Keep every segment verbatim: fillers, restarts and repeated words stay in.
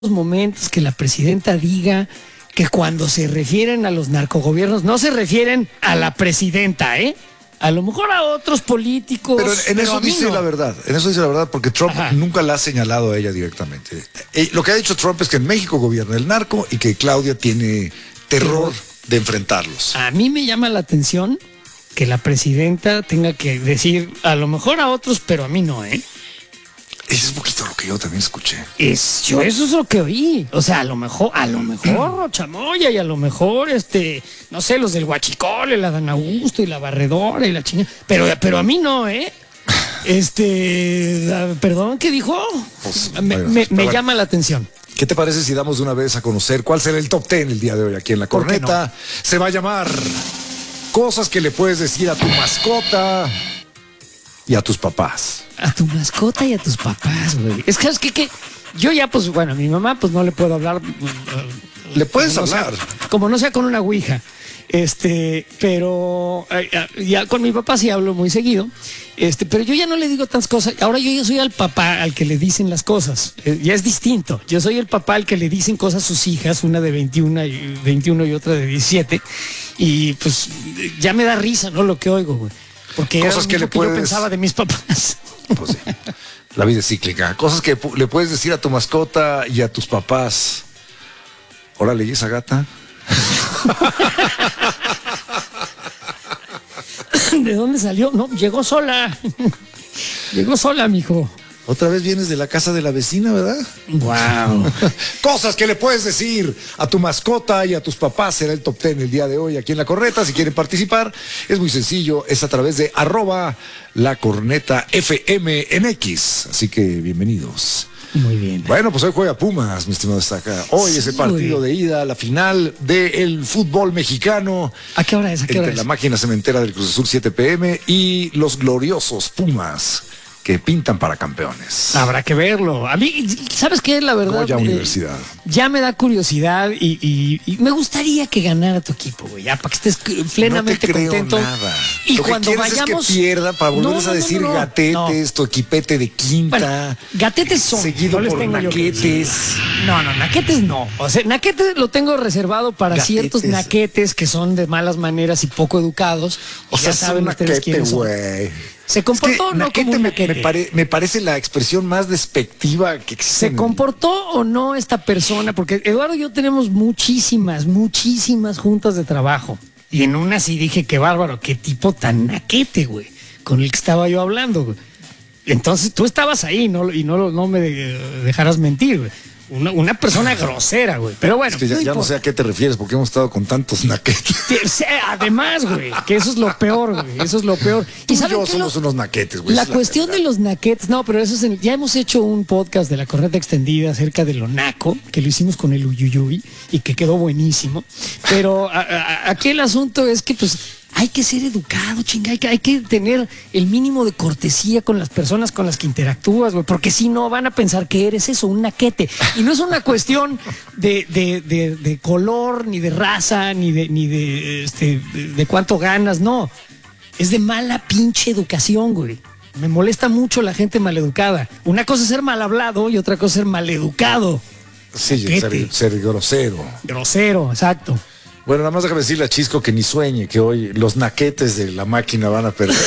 momentos que la presidenta diga que cuando se refieren a los narcogobiernos no se refieren a la presidenta, ¿eh? A lo mejor a otros políticos. Pero en, en pero eso dice no. la verdad. En eso dice la verdad, porque Trump Ajá. nunca la ha señalado a ella directamente. Eh, lo que ha dicho Trump es que en México gobierna el narco y que Claudia tiene terror de enfrentarlos. A mí me llama la atención que la presidenta tenga que decir a lo mejor a otros, pero a mí no, ¿eh? Ese es un poquito lo que yo también escuché. Es, yo eso es lo que oí. O sea, a lo mejor, a lo mejor Chamoya y a lo mejor, este, no sé, los del Huachicol, el Adán Augusto y la Barredora y la chingada. Pero, pero a mí no, ¿eh? Este, perdón, ¿qué dijo? Pues, me bueno, me, me bueno. llama la atención. ¿Qué te parece si damos de una vez a conocer cuál será el top ten el día de hoy aquí en La ¿Por qué Corneta? no? Se va a llamar Cosas que le puedes decir a tu mascota y a tus papás. A tu mascota y a tus papás, güey. Es que, es que, que yo ya, pues, bueno, a mi mamá, pues no le puedo hablar. Le puedes como no hablar. sea- como no sea con una ouija. Este, pero eh, ya con mi papá sí hablo muy seguido. Este, pero yo ya no le digo tantas cosas. Ahora yo ya soy al papá al que le dicen las cosas. Eh, ya es distinto. Yo soy el papá al que le dicen cosas a sus hijas, una de veintiuno y, veintiuno y otra de diecisiete. Y pues ya me da risa, ¿no? Lo que oigo, güey. Porque era Cosas lo que mismo le que yo puedes- pensaba de mis papás. Pues sí. La vida es cíclica. Cosas que pu- le puedes decir a tu mascota y a tus papás. Órale, ¿y esa gata? ¿De dónde salió? No, llegó sola. Llegó sola, mijo. Otra vez vienes de la casa de la vecina, ¿verdad? Wow. Cosas que le puedes decir a tu mascota y a tus papás. Será el top ten el día de hoy aquí en La Corneta. Si quieren participar, es muy sencillo. Es a través de arroba La Corneta F M en X. Así que bienvenidos. Muy bien. Bueno, pues hoy juega Pumas, mi estimado Estaca. Hoy Sí, es el partido güey. de ida, la final del fútbol mexicano. ¿A qué hora es? ¿A qué hora Entre es? la máquina cementera del Cruz Azul siete pe eme y los gloriosos Pumas que pintan para campeones. Habrá que verlo. A mí, ¿sabes qué? La verdad. Goya me- Universidad. Ya me da curiosidad y, y- y me gustaría que ganara tu equipo, güey. Ya, para que estés plenamente no te creo contento. nada. Y Lo cuando que quieres vayamos. es que pierda para volverles No, no, a no, decir no, no. gatetes, tu equipete de quinta. Bueno, gatetes son. Seguido no les por tengo yo que decir. naquetes. No, no, naquetes no. O sea, naquetes lo tengo reservado para Gatetes. ciertos naquetes que son de malas maneras y poco educados. O Y sea, ya saben es un ustedes naquete, quiénes son. güey. Se comportó o no naquete como un me, naquete. me pare- me parece la expresión más despectiva que existe. ¿Se en el- comportó o no esta persona? Porque Eduardo y yo tenemos muchísimas, muchísimas juntas de trabajo. Y en una sí dije, qué bárbaro, qué tipo tan naquete, güey, con el que estaba yo hablando, güey. Entonces tú estabas ahí no, y no, lo- no me de- dejarás mentir, güey. Una, una persona grosera, güey. Pero bueno, Es que ya, no ya no importa. sé a qué te refieres porque hemos estado con tantos naquetes. Te- se- Además, güey, que eso es lo peor, güey. Eso es lo peor. Tú y saben yo qué somos lo- unos naquetes, güey. La esa es cuestión de realidad. los naquetes, no, pero eso es en- ya hemos hecho un podcast de La Corneta Extendida acerca de lo naco, que lo hicimos con el Uyuyuy y que quedó buenísimo. Pero a- a- aquí el asunto es que pues hay que ser educado, chinga, hay que, hay que tener el mínimo de cortesía con las personas con las que interactúas, güey, porque si no van a pensar que eres eso, un naquete. Y no es una cuestión de, de, de, de color, ni de raza, ni de, ni de, este, de, de cuánto ganas, no. Es de mala pinche educación, güey. Me molesta mucho la gente maleducada. Una cosa es ser mal hablado y otra cosa es ser maleducado. Sí, naquete. ser, ser grosero. Grosero, exacto. Bueno, nada más déjame decirle a Chisco que ni sueñe que hoy los naquetes de la máquina van a perder.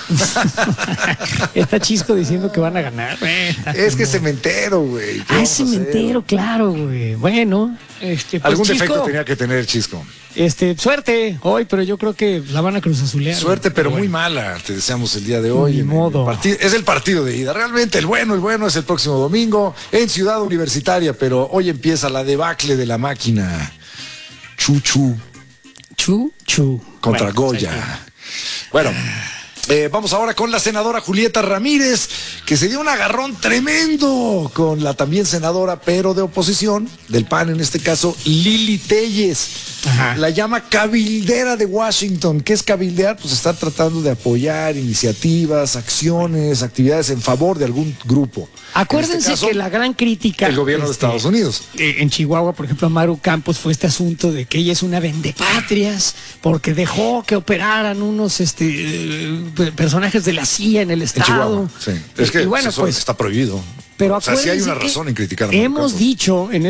Está Chisco diciendo que van a ganar. Eh, está Es que como- cementero, güey. ¿Qué Ah, vamos es a hacer? cementero, claro, güey. Bueno, este, pues, Algún Chisco, defecto tenía que tener Chisco. Este, suerte hoy, pero yo creo que la van a cruzazulear. Suerte, güey. pero muy bueno. mala. Te deseamos el día de hoy. Ni En el modo. partido- es el partido de ida. Realmente el bueno, el bueno es el próximo domingo en Ciudad Universitaria, pero hoy empieza la debacle de la máquina. Chuchu Chu, chu. contra Bueno, Goya. pues, Bueno, eh, vamos ahora con la senadora Julieta Ramírez, que se dio un agarrón tremendo con la también senadora, pero de oposición, del P A N en este caso, Lili Telles. Ajá. La llama cabildera de Washington. ¿Qué es cabildear? Pues estar tratando de apoyar iniciativas, acciones, actividades en favor de algún grupo. Acuérdense En este caso, que la gran crítica. el gobierno de este, Estados Unidos. eh, En Chihuahua, por ejemplo, a Maru Campos fue este asunto de que ella es una vendepatrias porque dejó que operaran unos este, eh, personajes de la C I A en el En estado. Chihuahua. Sí. Es Y- que y bueno, eso pues está prohibido. Pero O sea, sí hay acuérdense una que razón en criticar a Manuel hemos Campos. dicho en